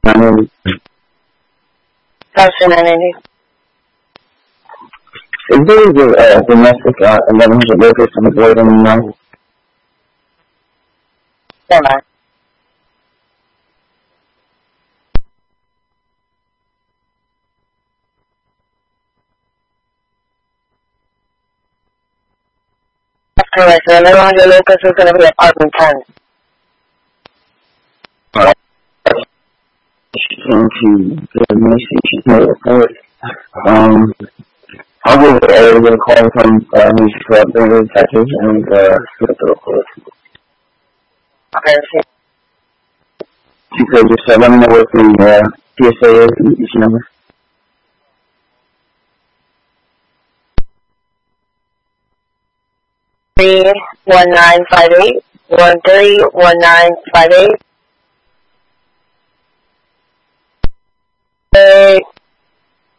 Option 990. Is there a domestic 1100 locust on the board in now? Stand by. That's correct. The 1100 locust is going to be apartment 10. Alright. Into the administration report. I'll go with a call from News Club, the Texas, and put up the report. Okay. She said just let me know what the PSA is, each number. 31958. 131958.